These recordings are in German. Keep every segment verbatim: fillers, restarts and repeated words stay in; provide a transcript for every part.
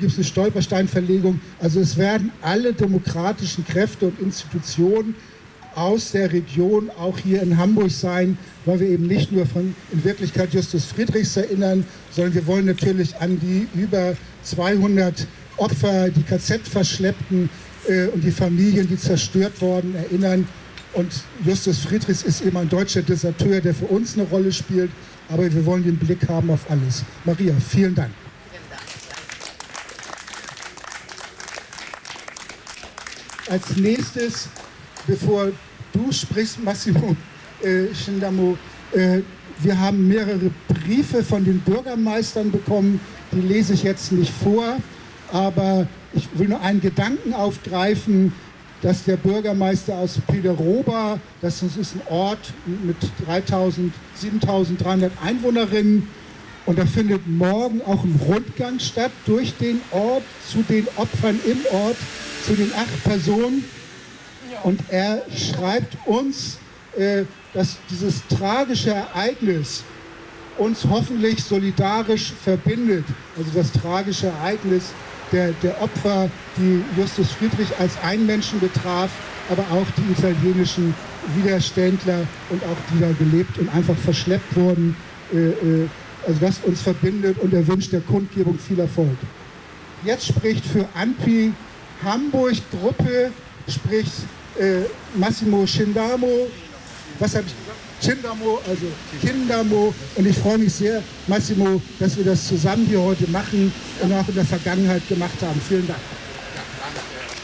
gibt es eine Stolpersteinverlegung. Also es werden alle demokratischen Kräfte und Institutionen aus der Region auch hier in Hamburg sein, weil wir eben nicht nur von in Wirklichkeit Justus Friedrichs erinnern, sondern wir wollen natürlich an die über zweihundert Opfer, die K Z-Verschleppten äh, und die Familien, die zerstört wurden, erinnern. Und Justus Friedrichs ist eben ein deutscher Deserteur, der für uns eine Rolle spielt, aber wir wollen den Blick haben auf alles. Maria, vielen Dank. Als nächstes, bevor du sprichst, Massimo äh, Schindamo, äh, wir haben mehrere Briefe von den Bürgermeistern bekommen, die lese ich jetzt nicht vor, aber ich will nur einen Gedanken aufgreifen, dass der Bürgermeister aus Pederoba, das ist ein Ort mit dreitausend, siebentausenddreihundert Einwohnerinnen, und da findet morgen auch ein Rundgang statt durch den Ort, zu den Opfern im Ort, zu den acht Personen. Und er schreibt uns, äh, dass dieses tragische Ereignis uns hoffentlich solidarisch verbindet. Also das tragische Ereignis der, der Opfer, die Justus Friedrich als einen Menschen betraf, aber auch die italienischen Widerständler und auch die da gelebt und einfach verschleppt wurden. Äh, äh, also das uns verbindet, und er wünscht der Kundgebung viel Erfolg. Jetzt spricht für ANPI Hamburg Gruppe, spricht äh, Massimo Schindamo. Was habe ich gesagt? Schindamo, also Kindamo. Und ich freue mich sehr, Massimo, dass wir das zusammen hier heute machen und auch in der Vergangenheit gemacht haben. Vielen Dank. Ja, danke.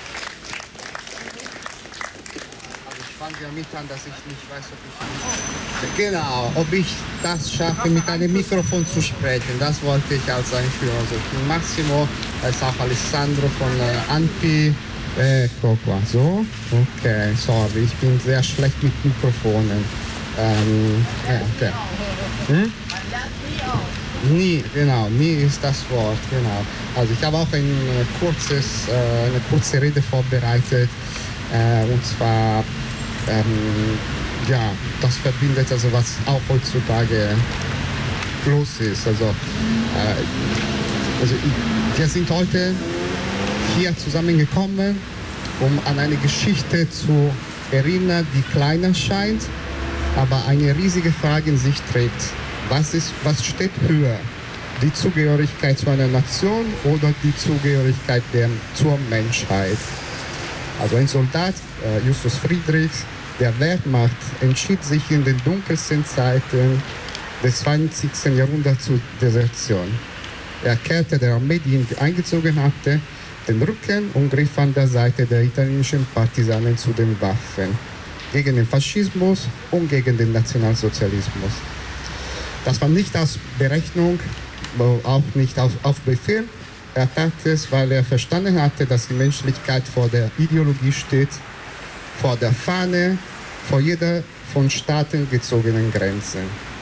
Also ich fange damit an, dass ich nicht weiß, ob ich, genau, ob ich das schaffe, mit einem Mikrofon zu sprechen. Das wollte ich als Einführung. Also ich bin Massimo, da ist auch Alessandro von äh, ANPI. Ecco qua, so, ok, sorry, ich bin sehr schlecht mit Mikrofonen. Ähm, ja, okay. Hm? Nie, genau, nie ist das Wort, genau. Also ich habe auch ein kurzes, äh, eine kurze Rede vorbereitet, äh, und zwar, ähm, ja, das verbindet also, was auch heutzutage los ist. Also, äh, also wir sind heute hier zusammengekommen, um an eine Geschichte zu erinnern, die klein erscheint, aber eine riesige Frage in sich trägt. Was ist, was steht höher? Die Zugehörigkeit zu einer Nation oder die Zugehörigkeit der, zur Menschheit? Also ein Soldat, äh, Justus Friedrichs, der Wehrmacht, entschied sich in den dunkelsten Zeiten des zwanzigsten Jahrhunderts zur Desertion. Er kehrte der Armee, die ihn eingezogen hatte, den Rücken und griff an der Seite der italienischen Partisanen zu den Waffen gegen den Faschismus und gegen den Nationalsozialismus. Das war nicht aus Berechnung, auch nicht auf, auf Befehl. Er tat es, weil er verstanden hatte, dass die Menschlichkeit vor der Ideologie steht, vor der Fahne, vor jeder von Staaten gezogenen Grenze.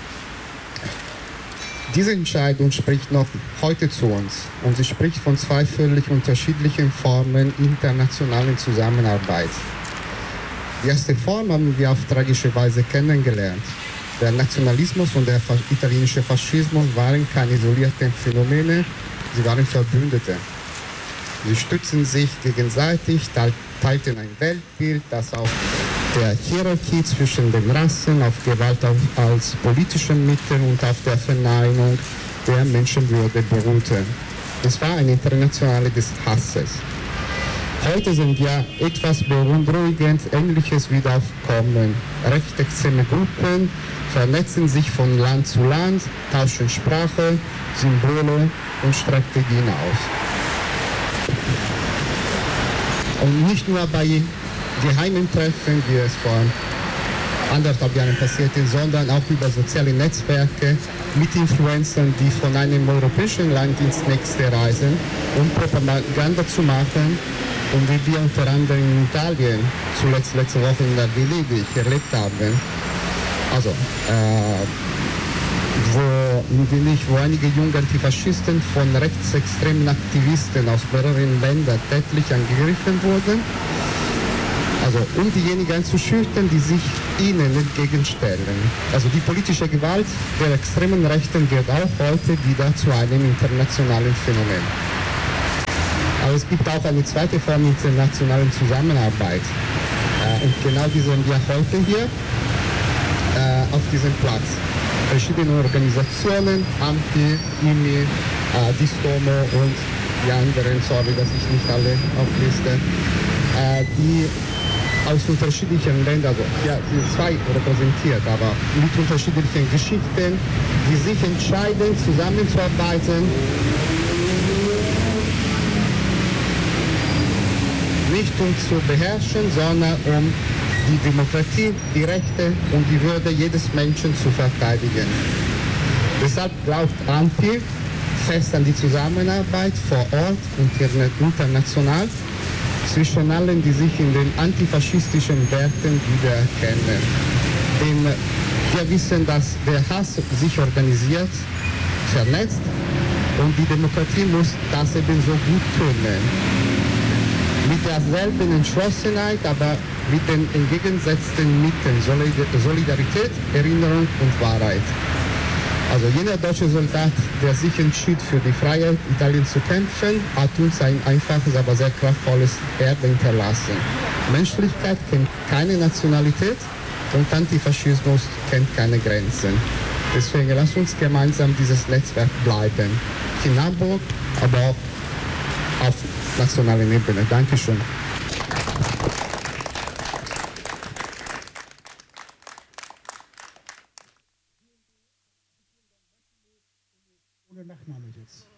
Diese Entscheidung spricht noch heute zu uns, und sie spricht von zwei völlig unterschiedlichen Formen internationalen Zusammenarbeit. Die erste Form haben wir auf tragische Weise kennengelernt. Der Nationalismus und der italienische Faschismus waren keine isolierten Phänomene, sie waren Verbündete. Sie stützten sich gegenseitig, teilten ein Weltbild, das auf der Hierarchie zwischen den Rassen, auf Gewalt als politischem Mittel und auf der Verneinung der Menschenwürde beruhte. Es war eine Internationale des Hasses. Heute sind ja etwas beunruhigend Ähnliches wieder aufkommen. Rechtsextreme Gruppen vernetzen sich von Land zu Land, tauschen Sprache, Symbole und Strategien aus. Und nicht nur bei geheimen Treffen, wie es vor anderthalb Jahren passierte, sondern auch über soziale Netzwerke mit Influencern, die von einem europäischen Land ins nächste reisen, um Propaganda zu machen. Und wie wir unter anderem in Italien zuletzt letzte Woche in der Venedig erlebt haben, also äh, wo, in Venedig, wo einige junge Antifaschisten von rechtsextremen Aktivisten aus mehreren Ländern tätlich angegriffen wurden, also um diejenigen einzuschüchtern, die sich ihnen entgegenstellen. Also die politische Gewalt der extremen Rechten wird auch heute wieder zu einem internationalen Phänomen. Aber es gibt auch eine zweite Form internationalen Zusammenarbeit. Äh, und genau die sehen wir heute hier äh, auf diesem Platz. Verschiedene Organisationen, Ampi, I M I, äh, Distomo und die anderen, sorry, dass ich nicht alle aufliste, äh, die aus unterschiedlichen Ländern, also ja, sind zwei repräsentiert, aber mit unterschiedlichen Geschichten, die sich entscheiden, zusammenzuarbeiten, nicht um zu beherrschen, sondern um die Demokratie, die Rechte und die Würde jedes Menschen zu verteidigen. Deshalb glaubt Ampi fest an die Zusammenarbeit vor Ort und international zwischen allen, die sich in den antifaschistischen Werten wiedererkennen. Denn wir wissen, dass der Hass sich organisiert, vernetzt und die Demokratie muss das ebenso gut können. Mit derselben Entschlossenheit, aber mit den entgegengesetzten Mitteln, Solidarität, Erinnerung und Wahrheit. Also jener deutsche Soldat, der sich entschied, für die Freiheit Italiens zu kämpfen, hat uns ein einfaches, aber sehr kraftvolles Erbe hinterlassen. Menschlichkeit kennt keine Nationalität und Antifaschismus kennt keine Grenzen. Deswegen lasst uns gemeinsam dieses Netzwerk bleiben. In Hamburg, aber auch auf nationaler Ebene. Dankeschön. Ohne Nachname jetzt.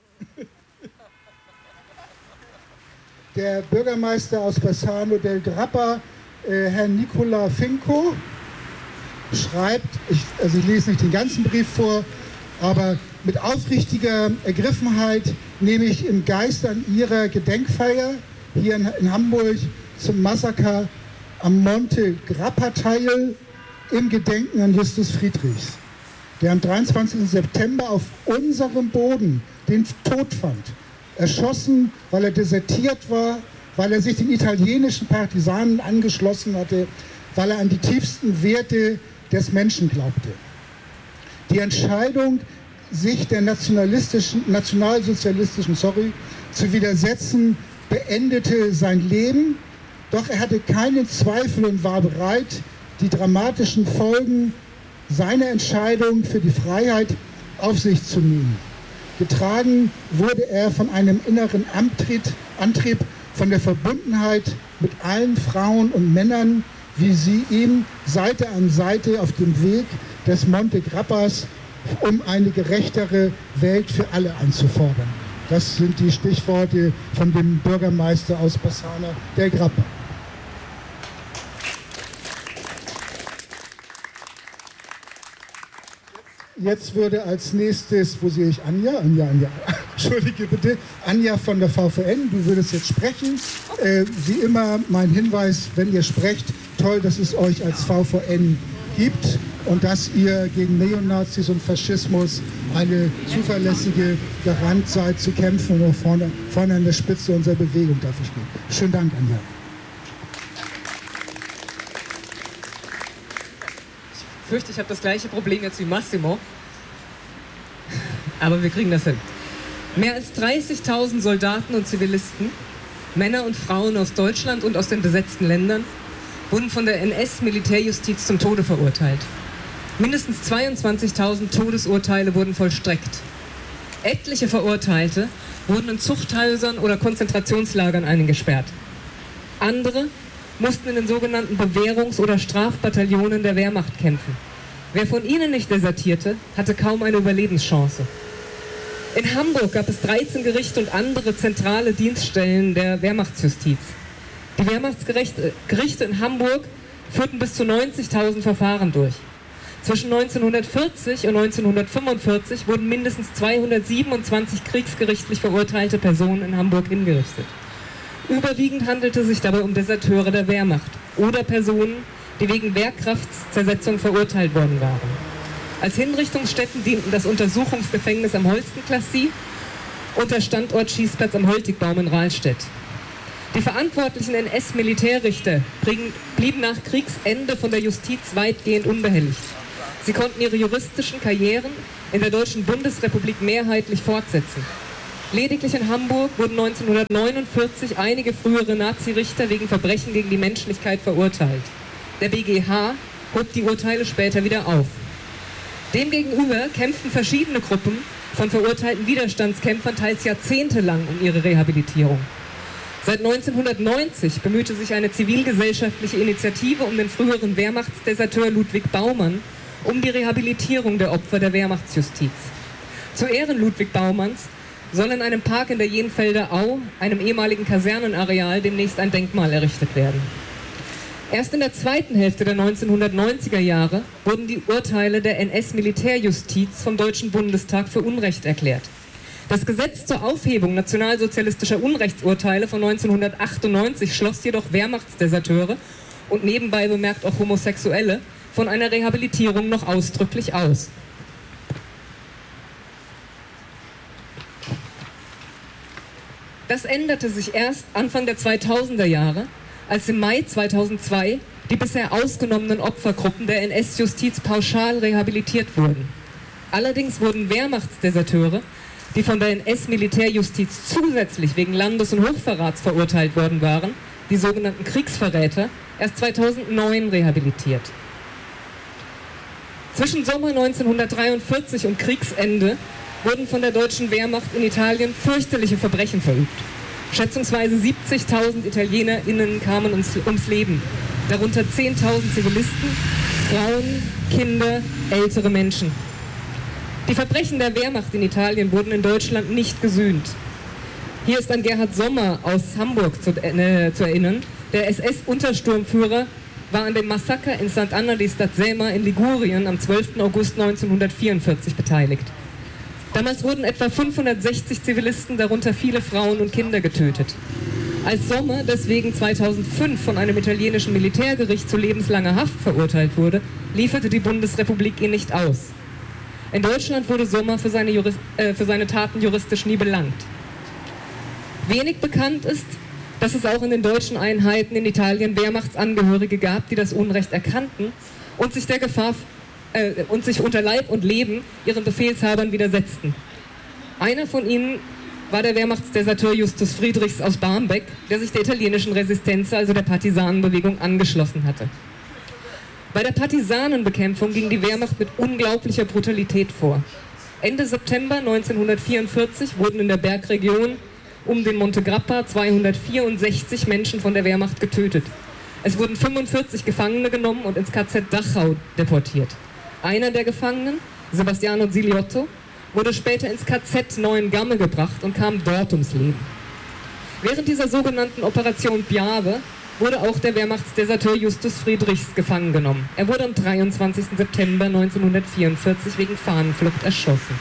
Der Bürgermeister aus Bassano del Grappa, äh, Herr Nicola Finco, schreibt, ich, also ich lese nicht den ganzen Brief vor, aber mit aufrichtiger Ergriffenheit nehme ich im Geiste an Ihrer Gedenkfeier hier in, in Hamburg zum Massaker am Monte Grappa teil, im Gedenken an Justus Friedrichs, der am dreiundzwanzigsten September auf unserem Boden den Tod fand. Erschossen, weil er desertiert war, weil er sich den italienischen Partisanen angeschlossen hatte, weil er an die tiefsten Werte des Menschen glaubte. Die Entscheidung, sich der nationalistischen, nationalsozialistischen sorry, zu widersetzen, beendete sein Leben, doch er hatte keinen Zweifel und war bereit, die dramatischen Folgen seiner Entscheidung für die Freiheit auf sich zu nehmen. Getragen wurde er von einem inneren Antrieb, Antrieb, von der Verbundenheit mit allen Frauen und Männern, wie sie ihm Seite an Seite auf dem Weg des Monte Grappas, um eine gerechtere Welt für alle anzufordern. Das sind die Stichworte von dem Bürgermeister aus Bassano del Grappa. Jetzt würde als nächstes, wo sehe ich Anja? Anja, Anja, entschuldige bitte, Anja von der V V N, du würdest jetzt sprechen. Äh, wie immer mein Hinweis, wenn ihr sprecht, toll, dass es euch als V V N gibt und dass ihr gegen Neonazis und Faschismus eine zuverlässige Garant seid zu kämpfen und vorne, vorne an der Spitze unserer Bewegung darf ich gehen. Schönen Dank, Anja. Ich fürchte, ich habe das gleiche Problem jetzt wie Massimo. Aber wir kriegen das hin. Mehr als dreißigtausend Soldaten und Zivilisten, Männer und Frauen aus Deutschland und aus den besetzten Ländern, wurden von der N S-Militärjustiz zum Tode verurteilt. Mindestens zweiundzwanzigtausend Todesurteile wurden vollstreckt. Etliche Verurteilte wurden in Zuchthäusern oder Konzentrationslagern eingesperrt. Andere mussten in den sogenannten Bewährungs- oder Strafbataillonen der Wehrmacht kämpfen. Wer von ihnen nicht desertierte, hatte kaum eine Überlebenschance. In Hamburg gab es dreizehn Gerichte und andere zentrale Dienststellen der Wehrmachtsjustiz. Die Wehrmachtsgerichte in Hamburg führten bis zu neunzigtausend Verfahren durch. Zwischen neunzehnhundertvierzig und neunzehnhundertfünfundvierzig wurden mindestens zweihundertsiebenundzwanzig kriegsgerichtlich verurteilte Personen in Hamburg hingerichtet. Überwiegend handelte es sich dabei um Deserteure der Wehrmacht oder Personen, die wegen Wehrkraftszersetzung verurteilt worden waren. Als Hinrichtungsstätten dienten das Untersuchungsgefängnis am Holstenklassie und der Standort Schießplatz am Holtigbaum in Rahlstedt. Die verantwortlichen N S-Militärrichter blieben nach Kriegsende von der Justiz weitgehend unbehelligt. Sie konnten ihre juristischen Karrieren in der Deutschen Bundesrepublik mehrheitlich fortsetzen. Lediglich in Hamburg wurden neunzehnhundertneunundvierzig einige frühere Nazirichter wegen Verbrechen gegen die Menschlichkeit verurteilt. Der B G H hob die Urteile später wieder auf. Demgegenüber kämpften verschiedene Gruppen von verurteilten Widerstandskämpfern teils jahrzehntelang um ihre Rehabilitierung. Seit neunzehnhundertneunzig bemühte sich eine zivilgesellschaftliche Initiative um den früheren Wehrmachtsdeserteur Ludwig Baumann um die Rehabilitierung der Opfer der Wehrmachtsjustiz. Zu Ehren Ludwig Baumanns soll in einem Park in der Jenfelder Au, einem ehemaligen Kasernenareal, demnächst ein Denkmal errichtet werden. Erst in der zweiten Hälfte der neunzehnhundertneunziger Jahre wurden die Urteile der N S-Militärjustiz vom Deutschen Bundestag für Unrecht erklärt. Das Gesetz zur Aufhebung nationalsozialistischer Unrechtsurteile von neunzehnhundertachtundneunzig schloss jedoch Wehrmachtsdeserteure und nebenbei bemerkt auch Homosexuelle von einer Rehabilitierung noch ausdrücklich aus. Das änderte sich erst Anfang der zweitausender Jahre, als im Mai zweitausendzwei die bisher ausgenommenen Opfergruppen der N S-Justiz pauschal rehabilitiert wurden. Allerdings wurden Wehrmachtsdeserteure, die von der N S-Militärjustiz zusätzlich wegen Landes- und Hochverrats verurteilt worden waren, die sogenannten Kriegsverräter, erst zweitausendneun rehabilitiert. Zwischen Sommer neunzehnhundertdreiundvierzig und Kriegsende wurden von der deutschen Wehrmacht in Italien fürchterliche Verbrechen verübt. Schätzungsweise siebzigtausend ItalienerInnen kamen ums, ums Leben, darunter zehntausend Zivilisten, Frauen, Kinder, ältere Menschen. Die Verbrechen der Wehrmacht in Italien wurden in Deutschland nicht gesühnt. Hier ist an Gerhard Sommer aus Hamburg zu, äh, zu erinnern. Der S S-Untersturmführer war an dem Massaker in Sant'Anna di Stazzema in Ligurien am zwölften August neunzehnhundertvierundvierzig beteiligt. Damals wurden etwa fünfhundertsechzig Zivilisten, darunter viele Frauen und Kinder, getötet. Als Sommer deswegen zweitausendfünf von einem italienischen Militärgericht zu lebenslanger Haft verurteilt wurde, lieferte die Bundesrepublik ihn nicht aus. In Deutschland wurde Sommer für seine, Jurist, äh, für seine Taten juristisch nie belangt. Wenig bekannt ist, dass es auch in den deutschen Einheiten in Italien Wehrmachtsangehörige gab, die das Unrecht erkannten und sich der Gefahr äh, und sich unter Leib und Leben ihren Befehlshabern widersetzten. Einer von ihnen war der Wehrmachtsdeserteur Justus Friedrichs aus Barmbek, der sich der italienischen Resistenz, also der Partisanenbewegung, angeschlossen hatte. Bei der Partisanenbekämpfung ging die Wehrmacht mit unglaublicher Brutalität vor. Ende September neunzehnhundertvierundvierzig wurden in der Bergregion um den Monte Grappa zweihundertvierundsechzig Menschen von der Wehrmacht getötet. Es wurden fünfundvierzig Gefangene genommen und ins K Z Dachau deportiert. Einer der Gefangenen, Sebastiano Ziliotto, wurde später ins K Z Neuengamme gebracht und kam dort ums Leben. Während dieser sogenannten Operation Piave wurde auch der Wehrmachtsdeserteur Justus Friedrichs gefangen genommen. Er wurde am dreiundzwanzigsten September neunzehnhundertvierundvierzig wegen Fahnenflucht erschossen.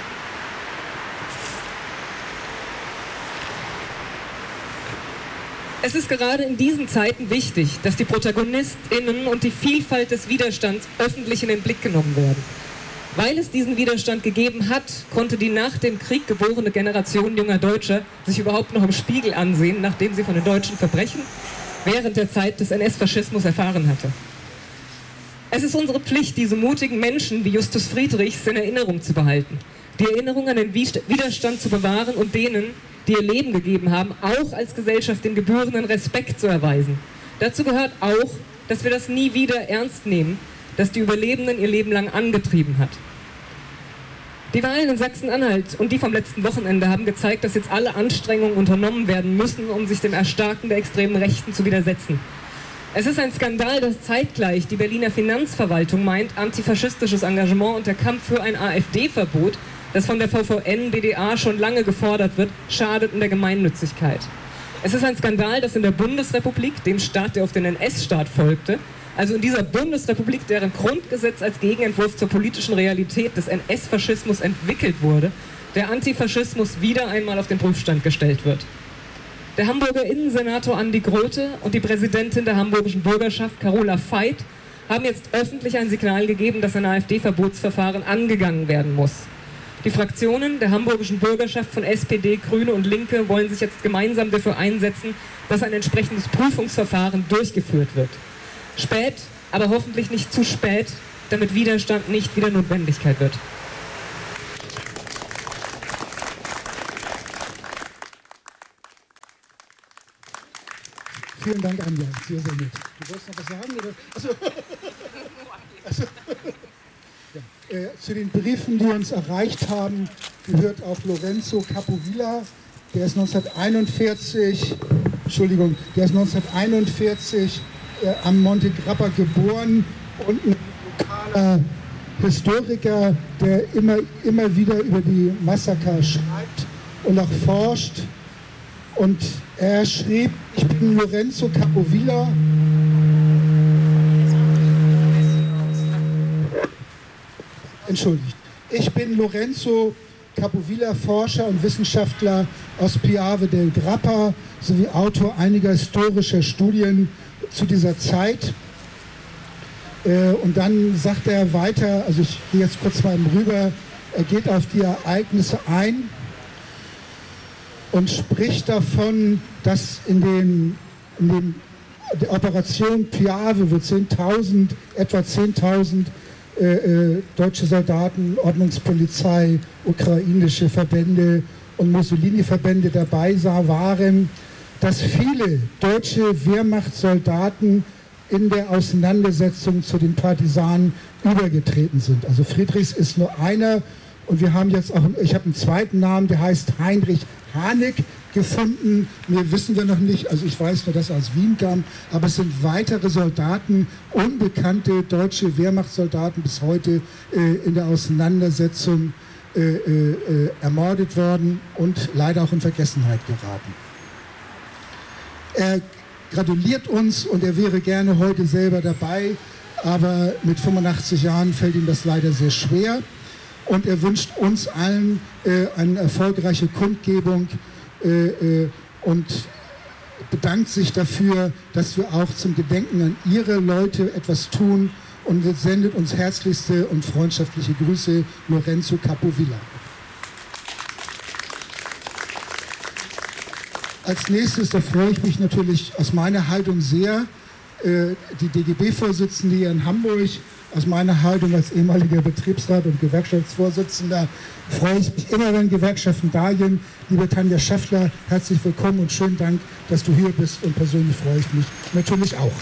Es ist gerade in diesen Zeiten wichtig, dass die ProtagonistInnen und die Vielfalt des Widerstands öffentlich in den Blick genommen werden. Weil es diesen Widerstand gegeben hat, konnte die nach dem Krieg geborene Generation junger Deutscher sich überhaupt noch im Spiegel ansehen, nachdem sie von den deutschen Verbrechen während der Zeit des N S-Faschismus erfahren hatte. Es ist unsere Pflicht, diese mutigen Menschen wie Justus Friedrichs in Erinnerung zu behalten, die Erinnerung an den Widerstand zu bewahren und denen, die ihr Leben gegeben haben, auch als Gesellschaft den gebührenden Respekt zu erweisen. Dazu gehört auch, dass wir das nie wieder ernst nehmen, das die Überlebenden ihr Leben lang angetrieben hat. Die Wahlen in Sachsen-Anhalt und die vom letzten Wochenende haben gezeigt, dass jetzt alle Anstrengungen unternommen werden müssen, um sich dem Erstarken der extremen Rechten zu widersetzen. Es ist ein Skandal, dass zeitgleich die Berliner Finanzverwaltung meint, antifaschistisches Engagement und der Kampf für ein AfD-Verbot, das von der V V N B D A schon lange gefordert wird, schadet in der Gemeinnützigkeit. Es ist ein Skandal, dass in der Bundesrepublik, dem Staat, der auf den N S-Staat folgte, also in dieser Bundesrepublik, deren Grundgesetz als Gegenentwurf zur politischen Realität des N S-Faschismus entwickelt wurde, der Antifaschismus wieder einmal auf den Prüfstand gestellt wird. Der Hamburger Innensenator Andi Grote und die Präsidentin der hamburgischen Bürgerschaft, Carola Veit, haben jetzt öffentlich ein Signal gegeben, dass ein AfD-Verbotsverfahren angegangen werden muss. Die Fraktionen der hamburgischen Bürgerschaft von S P D, Grüne und Linke wollen sich jetzt gemeinsam dafür einsetzen, dass ein entsprechendes Prüfungsverfahren durchgeführt wird. Spät, aber hoffentlich nicht zu spät, damit Widerstand nicht wieder Notwendigkeit wird. Vielen Dank, Anja. Sehr, sehr nett. Du wolltest noch was sagen? Oder? Achso. Achso. Ja. Äh, zu den Briefen, die uns erreicht haben, gehört auch Lorenzo Capovilla. Der ist neunzehnhunderteinundvierzig, Entschuldigung, der ist neunzehnhunderteinundvierzig äh, am Monte Grappa geboren und ein lokaler Historiker, der immer, immer wieder über die Massaker schreibt und auch forscht. Und er schrieb, ich bin Lorenzo Capovilla. Entschuldigt. Ich bin Lorenzo Capovilla, Forscher und Wissenschaftler aus Piave del Grappa sowie Autor einiger historischer Studien zu dieser Zeit. Äh, und dann sagt er weiter, also ich gehe jetzt kurz mal rüber, er geht auf die Ereignisse ein und spricht davon, dass in, den, in den, der Operation Piave, wo zehntausend, etwa zehntausend äh, äh, deutsche Soldaten, Ordnungspolizei, ukrainische Verbände und Mussolini-Verbände dabei sah, waren, dass viele deutsche Wehrmachtssoldaten in der Auseinandersetzung zu den Partisanen übergetreten sind. Also Friedrichs ist nur einer und wir haben jetzt auch, ich habe einen zweiten Namen, der heißt Heinrich Harnik gefunden. Mehr wissen wir noch nicht, also ich weiß nur, dass er aus Wien kam, aber es sind weitere Soldaten, unbekannte deutsche Wehrmachtssoldaten bis heute äh, in der Auseinandersetzung äh, äh, ermordet worden und leider auch in Vergessenheit geraten. Er gratuliert uns und er wäre gerne heute selber dabei, aber mit fünfundachtzig Jahren fällt ihm das leider sehr schwer. Und er wünscht uns allen äh, eine erfolgreiche Kundgebung äh, äh, und bedankt sich dafür, dass wir auch zum Gedenken an ihre Leute etwas tun und sendet uns herzlichste und freundschaftliche Grüße, Lorenzo Capovilla. Als nächstes, da freue ich mich natürlich aus meiner Haltung sehr, äh, die D G B-Vorsitzende hier in Hamburg. Aus meiner Haltung als ehemaliger Betriebsrat und Gewerkschaftsvorsitzender freue ich mich immer, wenn Gewerkschaften da sind. Liebe Tanja Schaffler, herzlich willkommen und schönen Dank, dass du hier bist und persönlich freue ich mich natürlich auch.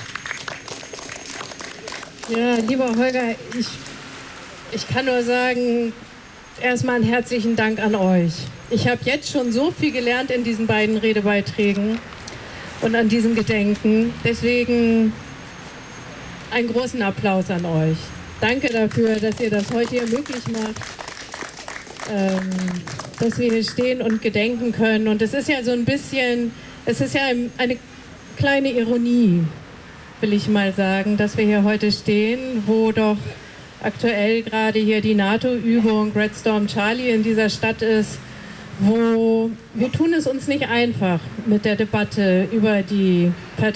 Ja, lieber Holger, ich, ich kann nur sagen, erstmal einen herzlichen Dank an euch. Ich habe jetzt schon so viel gelernt in diesen beiden Redebeiträgen und an diesem Gedenken. Deswegen einen großen Applaus an euch. Danke dafür, dass ihr das heute hier möglich macht, ähm, dass wir hier stehen und gedenken können. Und es ist ja so ein bisschen, es ist ja eine kleine Ironie, will ich mal sagen, dass wir hier heute stehen, wo doch aktuell gerade hier die NATO-Übung Red Storm Charlie in dieser Stadt ist, wo wir tun es uns nicht einfach mit der Debatte über die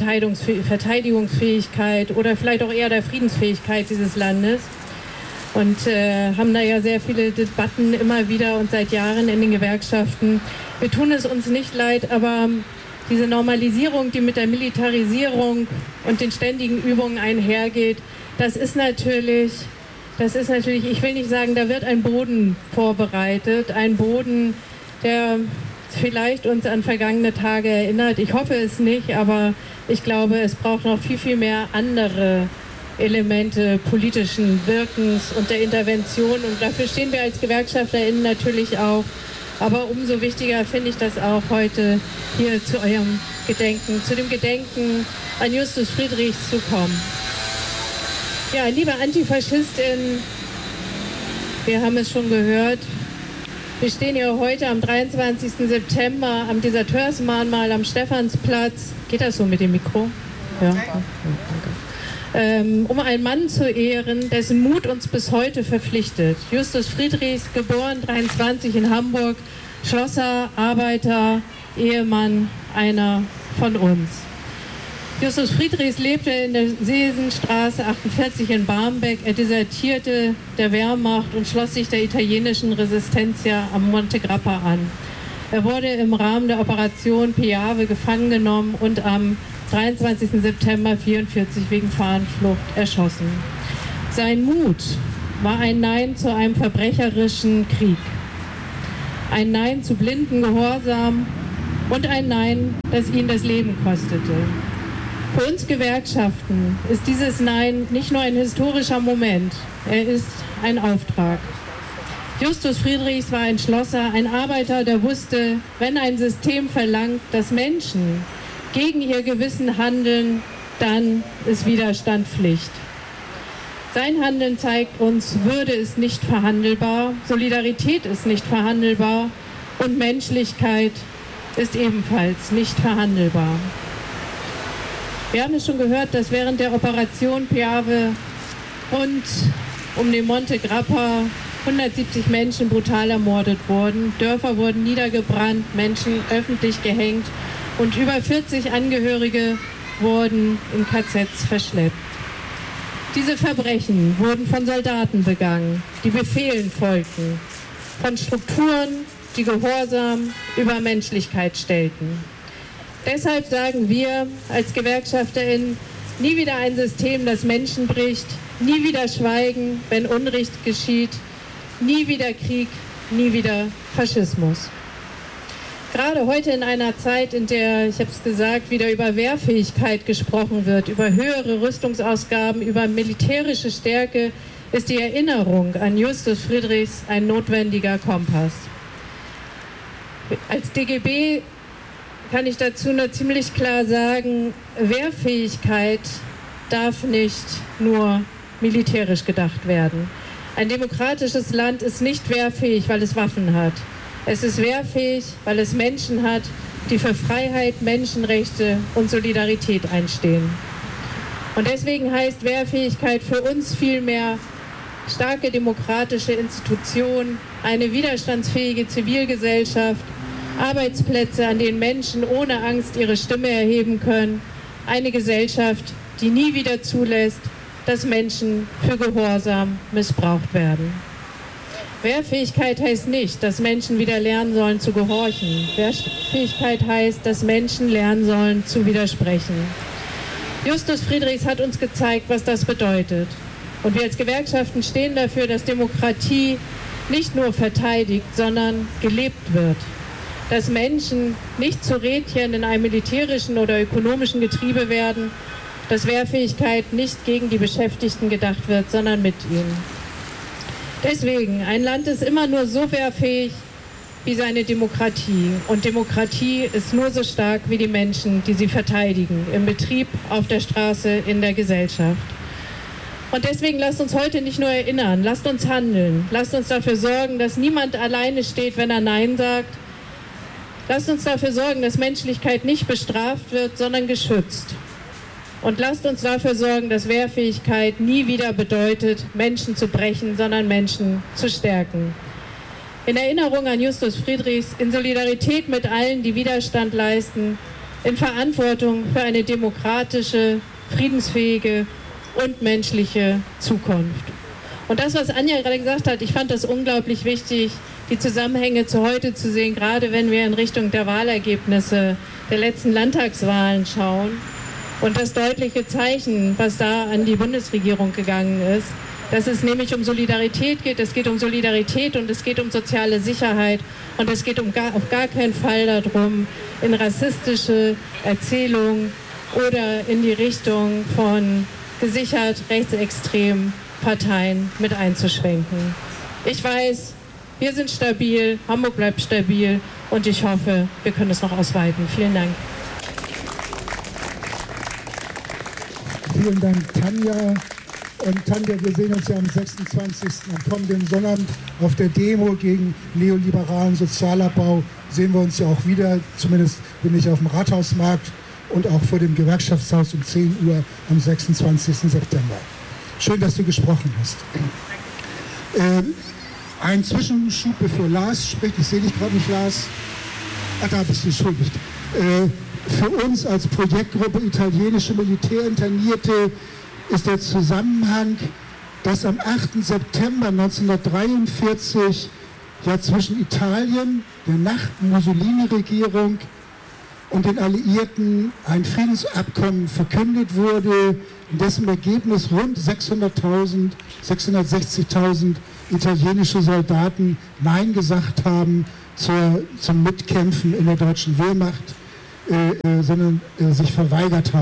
Verteidigungsfähigkeit oder vielleicht auch eher der Friedensfähigkeit dieses Landes und äh, haben da ja sehr viele Debatten immer wieder und seit Jahren in den Gewerkschaften. Wir tun es uns nicht leid, aber diese Normalisierung, die mit der Militarisierung und den ständigen Übungen einhergeht, das ist natürlich, das ist natürlich, ich will nicht sagen, da wird ein Boden vorbereitet, ein Boden, der vielleicht uns an vergangene Tage erinnert. Ich hoffe es nicht, aber ich glaube, es braucht noch viel, viel mehr andere Elemente politischen Wirkens und der Intervention. Und dafür stehen wir als GewerkschafterInnen natürlich auch. Aber umso wichtiger finde ich das auch heute hier zu eurem Gedenken, zu dem Gedenken an Justus Friedrichs zu kommen. Ja, liebe Antifaschistin, wir haben es schon gehört, wir stehen hier heute am dreiundzwanzigsten September am Deserteursmahnmal am Stephansplatz. Geht das so mit dem Mikro? Ja. Ja, danke. Ähm, um einen Mann zu ehren, dessen Mut uns bis heute verpflichtet. Justus Friedrichs, geboren dreiundzwanzig in Hamburg, Schlosser, Arbeiter, Ehemann, einer von uns. Justus Friedrichs lebte in der Sesenstraße achtundvierzig in Barmbek. Er desertierte der Wehrmacht und schloss sich der italienischen Resistencia am Monte Grappa an. Er wurde im Rahmen der Operation Piave gefangen genommen und am dreiundzwanzigsten September neunzehnhundertvierundvierzig wegen Fahnenflucht erschossen. Sein Mut war ein Nein zu einem verbrecherischen Krieg. Ein Nein zu blinden Gehorsam und ein Nein, das ihn das Leben kostete. Für uns Gewerkschaften ist dieses Nein nicht nur ein historischer Moment, er ist ein Auftrag. Justus Friedrichs war ein Schlosser, ein Arbeiter, der wusste, wenn ein System verlangt, dass Menschen gegen ihr Gewissen handeln, dann ist Widerstand Pflicht. Sein Handeln zeigt uns, Würde ist nicht verhandelbar, Solidarität ist nicht verhandelbar und Menschlichkeit ist ebenfalls nicht verhandelbar. Wir haben es schon gehört, dass während der Operation Piave rund um den Monte Grappa hundertsiebzig Menschen brutal ermordet wurden. Dörfer wurden niedergebrannt, Menschen öffentlich gehängt und über vierzig Angehörige wurden in K Zs verschleppt. Diese Verbrechen wurden von Soldaten begangen, die Befehlen folgten, von Strukturen, die Gehorsam über Menschlichkeit stellten. Deshalb sagen wir als GewerkschafterInnen, nie wieder ein System, das Menschen bricht, nie wieder Schweigen, wenn Unrecht geschieht, nie wieder Krieg, nie wieder Faschismus. Gerade heute in einer Zeit, in der, ich habe es gesagt, wieder über Wehrfähigkeit gesprochen wird, über höhere Rüstungsausgaben, über militärische Stärke, ist die Erinnerung an Justus Friedrichs ein notwendiger Kompass. Als D G B kann ich dazu nur ziemlich klar sagen, Wehrfähigkeit darf nicht nur militärisch gedacht werden. Ein demokratisches Land ist nicht wehrfähig, weil es Waffen hat. Es ist wehrfähig, weil es Menschen hat, die für Freiheit, Menschenrechte und Solidarität einstehen. Und deswegen heißt Wehrfähigkeit für uns vielmehr starke demokratische Institutionen, eine widerstandsfähige Zivilgesellschaft, Arbeitsplätze, an denen Menschen ohne Angst ihre Stimme erheben können, eine Gesellschaft, die nie wieder zulässt, dass Menschen für Gehorsam missbraucht werden. Wehrfähigkeit heißt nicht, dass Menschen wieder lernen sollen zu gehorchen. Wehrfähigkeit heißt, dass Menschen lernen sollen zu widersprechen. Justus Friedrichs hat uns gezeigt, was das bedeutet. Und wir als Gewerkschaften stehen dafür, dass Demokratie nicht nur verteidigt, sondern gelebt wird. Dass Menschen nicht zu Rädchen in einem militärischen oder ökonomischen Getriebe werden, dass Wehrfähigkeit nicht gegen die Beschäftigten gedacht wird, sondern mit ihnen. Deswegen, ein Land ist immer nur so wehrfähig wie seine Demokratie. Und Demokratie ist nur so stark wie die Menschen, die sie verteidigen, im Betrieb, auf der Straße, in der Gesellschaft. Und deswegen lasst uns heute nicht nur erinnern, lasst uns handeln. Lasst uns dafür sorgen, dass niemand alleine steht, wenn er Nein sagt. Lasst uns dafür sorgen, dass Menschlichkeit nicht bestraft wird, sondern geschützt. Und lasst uns dafür sorgen, dass Wehrfähigkeit nie wieder bedeutet, Menschen zu brechen, sondern Menschen zu stärken. In Erinnerung an Justus Friedrichs, in Solidarität mit allen, die Widerstand leisten, in Verantwortung für eine demokratische, friedensfähige und menschliche Zukunft. Und das, was Anja gerade gesagt hat, ich fand das unglaublich wichtig, die Zusammenhänge zu heute zu sehen, gerade wenn wir in Richtung der Wahlergebnisse der letzten Landtagswahlen schauen. Und das deutliche Zeichen, was da an die Bundesregierung gegangen ist, dass es nämlich um Solidarität geht, es geht um Solidarität und es geht um soziale Sicherheit und es geht um gar, auf gar keinen Fall darum, in rassistische Erzählungen oder in die Richtung von gesichert rechtsextremen Parteien mit einzuschwenken. Ich weiß, wir sind stabil, Hamburg bleibt stabil und ich hoffe, wir können es noch ausweiten. Vielen Dank. Vielen Dank, Tanja. Und Tanja, wir sehen uns ja am sechsundzwanzigsten am kommenden Sonnabend auf der Demo gegen neoliberalen Sozialabbau. Sehen wir uns ja auch wieder, zumindest bin ich auf dem Rathausmarkt und auch vor dem Gewerkschaftshaus um zehn Uhr am sechsundzwanzigsten September. Schön, dass du gesprochen hast. Äh, ein Zwischenschub, bevor Lars spricht. Ich sehe dich gerade nicht, Lars. Ach, da bist du, entschuldigt. Äh, für uns als Projektgruppe italienische Militärinternierte ist der Zusammenhang, dass am achten September neunzehnhundertdreiundvierzig ja zwischen Italien, der Nach-Mussolini-Regierung und den Alliierten ein Friedensabkommen verkündet wurde, in dessen Ergebnis rund sechshunderttausend, sechshundertsechzigtausend italienische Soldaten Nein gesagt haben zur, zum Mitkämpfen in der deutschen Wehrmacht, äh, äh, sondern äh, sich verweigert haben.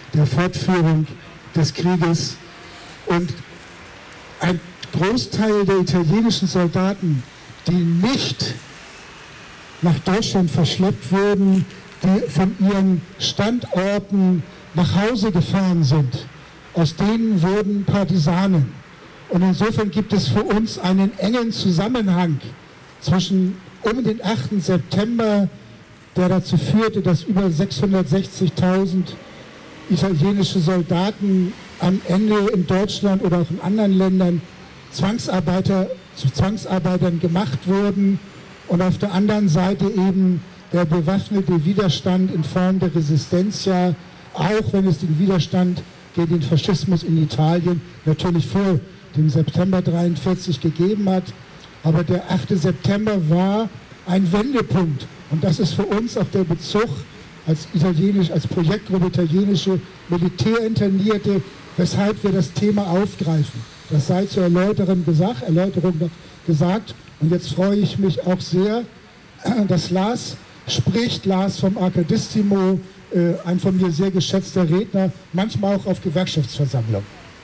der Fortführung des Krieges. Und ein Großteil der italienischen Soldaten, die nicht nach Deutschland verschleppt wurden, die von ihren Standorten nach Hause gefahren sind, aus denen wurden Partisanen. Und insofern gibt es für uns einen engen Zusammenhang zwischen um den achten September, der dazu führte, dass über sechshundertsechzigtausend italienische Soldaten am Ende in Deutschland oder auch in anderen Ländern Zwangsarbeiter, zu Zwangsarbeitern gemacht wurden, und auf der anderen Seite eben der bewaffnete Widerstand in Form der Resistencia, auch wenn es den Widerstand gegen den Faschismus in Italien natürlich vor dem September dreiundvierzig gegeben hat. Aber der achte September war ein Wendepunkt, und das ist für uns auch der Bezug als italienisch, als Projektgruppe italienische Militärinternierte, weshalb wir das Thema aufgreifen. Das sei zur Erläuterung gesagt, Erläuterung noch gesagt. Und jetzt freue ich mich auch sehr, dass Lars spricht, Lars vom Accadissimo, äh, ein von mir sehr geschätzter Redner, manchmal auch auf Gewerkschaftsversammlungen.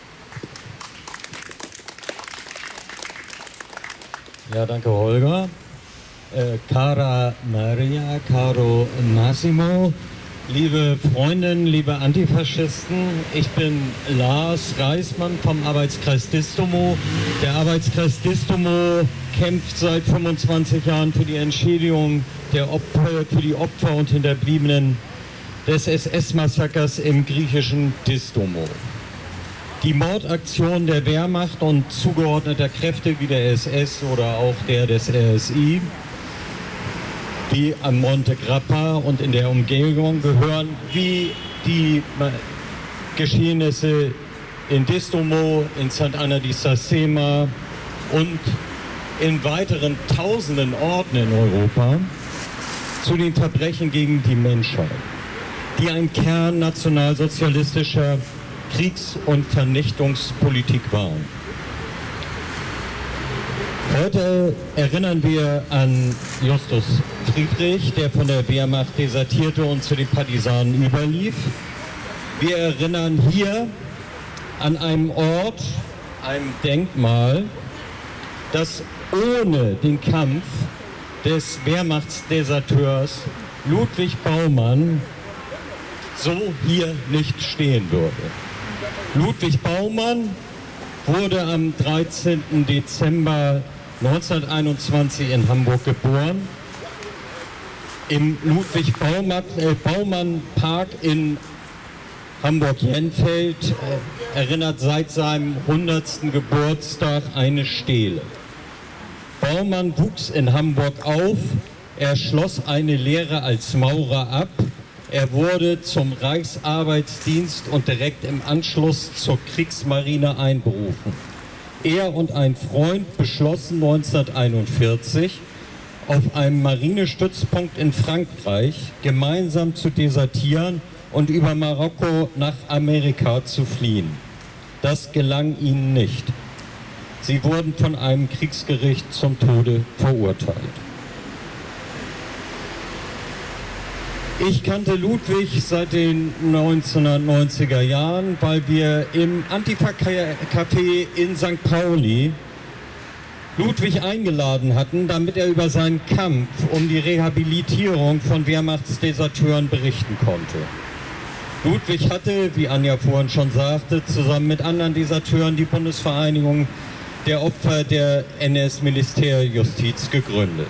Ja, danke Holger. Äh, cara Maria, caro Massimo, liebe Freundinnen, liebe Antifaschisten, ich bin Lars Reismann vom Arbeitskreis Distomo. Der Arbeitskreis Distomo kämpft seit fünfundzwanzig Jahren für die Entschädigung der Opfer, für die Opfer und Hinterbliebenen des S S-Massakers im griechischen Distomo. Die Mordaktion der Wehrmacht und zugeordneter Kräfte wie der S S oder auch der des R S I, die am Monte Grappa und in der Umgebung gehören, wie die Geschehnisse in Distomo, in Sant'Anna di Sasema und in weiteren tausenden Orten in Europa, zu den Verbrechen gegen die Menschheit, die ein Kern nationalsozialistischer Kriegs- und Vernichtungspolitik waren. Heute erinnern wir an Justus Friedrich, der von der Wehrmacht desertierte und zu den Partisanen überlief. Wir erinnern hier an einem Ort, einem Denkmal, das ohne den Kampf des Wehrmachtsdeserteurs Ludwig Baumann so hier nicht stehen würde. Ludwig Baumann wurde am dreizehnten Dezember neunzehnhunderteinundzwanzig in Hamburg geboren. Im Ludwig Baumann, äh, Baumann Park in Hamburg-Jenfeld äh, erinnert seit seinem hundertsten Geburtstag eine Stele. Baumann wuchs in Hamburg auf, er schloss eine Lehre als Maurer ab, er wurde zum Reichsarbeitsdienst und direkt im Anschluss zur Kriegsmarine einberufen. Er und ein Freund beschlossen neunzehnhunderteinundvierzig, auf einem Marinestützpunkt in Frankreich gemeinsam zu desertieren und über Marokko nach Amerika zu fliehen. Das gelang ihnen nicht. Sie wurden von einem Kriegsgericht zum Tode verurteilt. Ich kannte Ludwig seit den neunzehnhundertneunziger Jahren, weil wir im Antifa-Café in Sankt Pauli Ludwig eingeladen hatten, damit er über seinen Kampf um die Rehabilitierung von Wehrmachtsdeserteuren berichten konnte. Ludwig hatte, wie Anja vorhin schon sagte, zusammen mit anderen Deserteuren die Bundesvereinigung der Opfer der N S-Militärjustiz gegründet.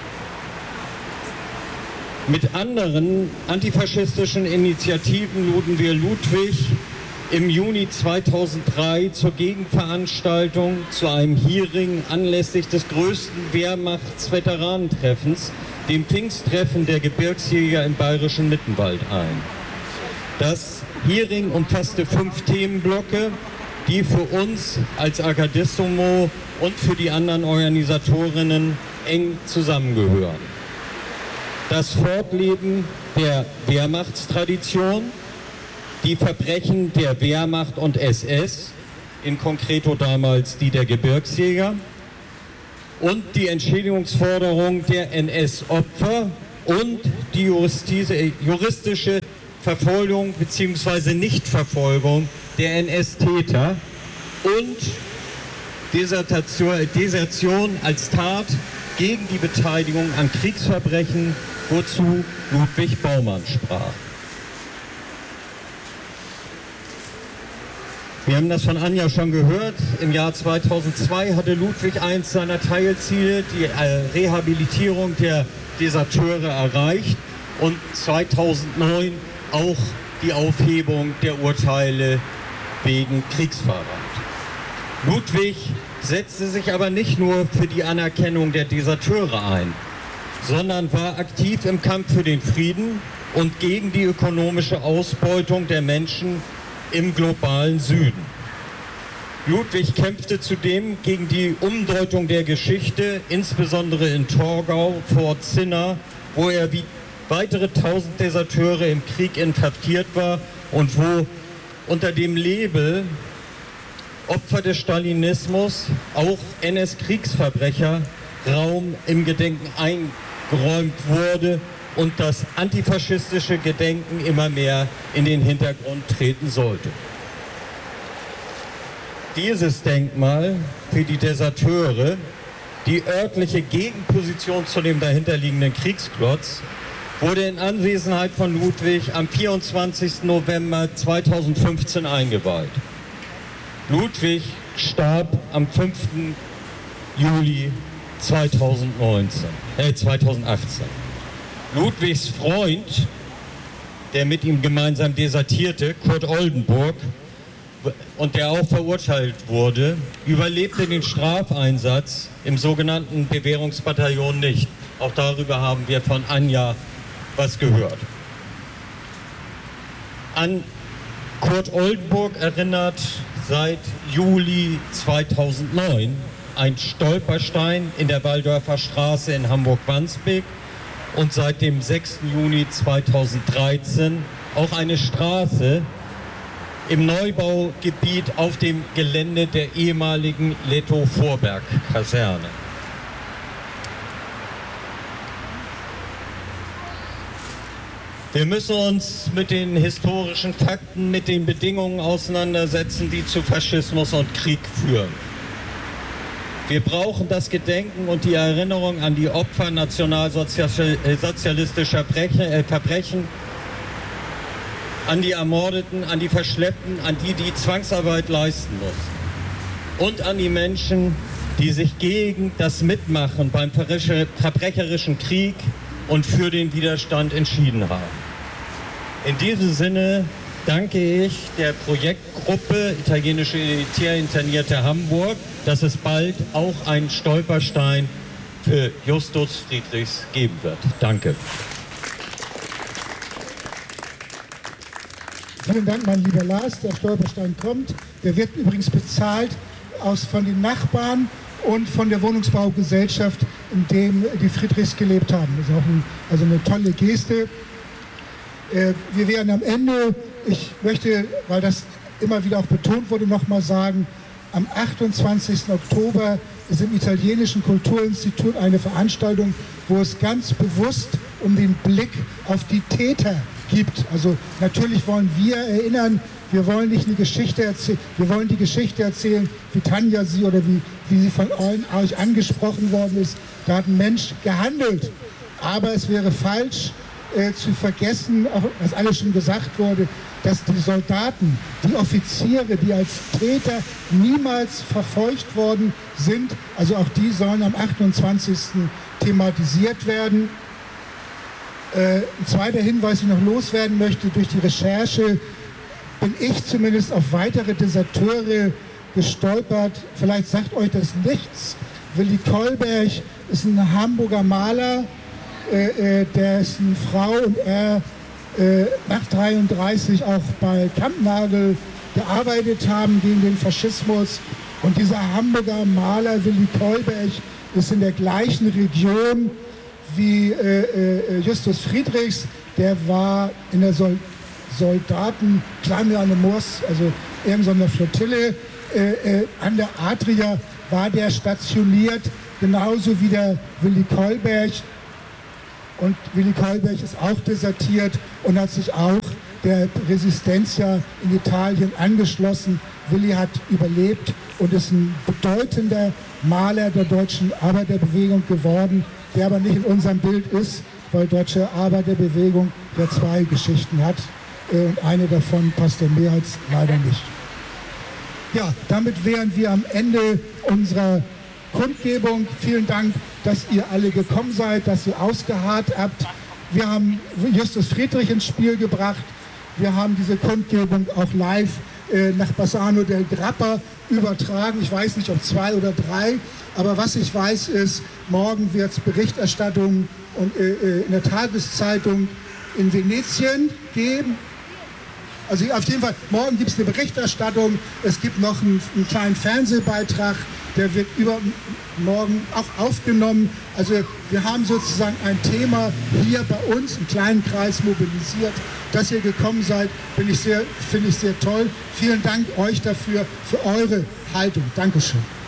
Mit anderen antifaschistischen Initiativen luden wir Ludwig im Juni zweitausenddrei zur Gegenveranstaltung zu einem Hearing anlässlich des größten Wehrmachtsveteranentreffens, dem Pfingsttreffen der Gebirgsjäger im bayerischen Mittenwald, ein. Das Hearing umfasste fünf Themenblöcke, die für uns als Accadissimo und für die anderen Organisatorinnen eng zusammengehören. Das Fortleben der Wehrmachtstradition, die Verbrechen der Wehrmacht und S S, in konkreto damals die der Gebirgsjäger, und die Entschädigungsforderung der N S-Opfer und die juristische Verfolgung bzw. Nichtverfolgung der N S-Täter und Desertation, Desertion als Tat gegen die Beteiligung an Kriegsverbrechen, wozu Ludwig Baumann sprach. Wir haben das von Anja schon gehört. Im Jahr zweitausendzwei hatte Ludwig eins seiner Teilziele, die äh, Rehabilitierung der Deserteure, erreicht und zweitausendneun auch die Aufhebung der Urteile wegen Kriegsverrat. Ludwig setzte sich aber nicht nur für die Anerkennung der Deserteure ein, sondern war aktiv im Kampf für den Frieden und gegen die ökonomische Ausbeutung der Menschen im globalen Süden. Ludwig kämpfte zudem gegen die Umdeutung der Geschichte, insbesondere in Torgau vor Zinna, wo er wie weitere tausend Deserteure im Krieg inhaftiert war und wo unter dem Label Opfer des Stalinismus auch N S-Kriegsverbrecher Raum im Gedenken eingeräumt wurde und das antifaschistische Gedenken immer mehr in den Hintergrund treten sollte. Dieses Denkmal für die Deserteure, die örtliche Gegenposition zu dem dahinterliegenden Kriegsklotz, wurde in Anwesenheit von Ludwig am vierundzwanzigsten November zweitausendfünfzehn eingeweiht. Ludwig starb am fünften Juli zweitausendneunzehn, äh, zweitausendachtzehn. Ludwigs Freund, der mit ihm gemeinsam desertierte, Kurt Oldenburg, und der auch verurteilt wurde, überlebte den Strafeinsatz im sogenannten Bewährungsbataillon nicht. Auch darüber haben wir von Anja was gehört. An Kurt Oldenburg erinnert seit Juli zweitausendneun ein Stolperstein in der Walldorfer Straße in Hamburg-Wandsbek und seit dem sechsten Juni zweitausenddreizehn auch eine Straße im Neubaugebiet auf dem Gelände der ehemaligen Lettow-Vorberg-Kaserne. Wir müssen uns mit den historischen Fakten, mit den Bedingungen auseinandersetzen, die zu Faschismus und Krieg führen. Wir brauchen das Gedenken und die Erinnerung an die Opfer nationalsozialistischer Verbrechen, an die Ermordeten, an die Verschleppten, an die, die Zwangsarbeit leisten mussten. Und an die Menschen, die sich gegen das Mitmachen beim verbrecherischen Krieg und für den Widerstand entschieden haben. In diesem Sinne danke ich der Projektgruppe Italienische Militärinternierte Hamburg, dass es bald auch einen Stolperstein für Justus Friedrichs geben wird. Danke. Vielen Dank, mein lieber Lars. Der Stolperstein kommt. Der wird übrigens bezahlt aus, von den Nachbarn und von der Wohnungsbaugesellschaft, in dem die Friedrichs gelebt haben. Das ist auch ein, also eine tolle Geste. Äh, wir werden am Ende, ich möchte, weil das immer wieder auch betont wurde, noch mal sagen, am achtundzwanzigsten Oktober ist im Italienischen Kulturinstitut eine Veranstaltung, wo es ganz bewusst um den Blick auf die Täter gibt. Also natürlich wollen wir erinnern, wir wollen nicht eine Geschichte erzählen, wir wollen die Geschichte erzählen, wie Tanja sie oder wie, wie sie von euch angesprochen worden ist. Da hat ein Mensch gehandelt. Aber es wäre falsch äh, zu vergessen, auch was alles schon gesagt wurde, dass die Soldaten, die Offiziere, die als Täter niemals verfolgt worden sind, also auch die sollen am achtundzwanzigsten thematisiert werden. Äh, ein zweiter Hinweis, den ich noch loswerden möchte, durch die Recherche bin ich zumindest auf weitere Deserteure gestolpert. Vielleicht sagt euch das nichts. Willi Kolberg ist ein Hamburger Maler, äh, äh, der ist eine Frau und er äh, nach dreiunddreißig auch bei Kampnagel gearbeitet haben gegen den Faschismus. Und dieser Hamburger Maler Willi Kolberg ist in der gleichen Region wie äh, äh, Justus Friedrichs. Der war in der Sol Soldaten Kleine Moors, also irgendeiner Flottille äh, äh, an der Adria war der stationiert, genauso wie der Willi Kolberg. Und Willi Kolberg ist auch desertiert und hat sich auch der Resistencia in Italien angeschlossen. Willi hat überlebt und ist ein bedeutender Maler der deutschen Arbeiterbewegung geworden, der aber nicht in unserem Bild ist, weil deutsche Arbeiterbewegung ja zwei Geschichten hat und eine davon passt der Mehrheit leider nicht. Ja, damit wären wir am Ende unserer Kundgebung. Vielen Dank, dass ihr alle gekommen seid, dass ihr ausgeharrt habt. Wir haben Justus Friedrich ins Spiel gebracht. Wir haben diese Kundgebung auch live äh, nach Bassano del Grappa übertragen. Ich weiß nicht, ob zwei oder drei, aber was ich weiß ist, morgen wird es Berichterstattung und, äh, in der Tageszeitung in Venetien geben. Also auf jeden Fall, morgen gibt es eine Berichterstattung, es gibt noch einen, einen kleinen Fernsehbeitrag, der wird übermorgen auch aufgenommen. Also wir haben sozusagen ein Thema hier bei uns im kleinen Kreis mobilisiert. Dass ihr gekommen seid, bin ich sehr, finde ich sehr toll. Vielen Dank euch dafür, für eure Haltung. Dankeschön.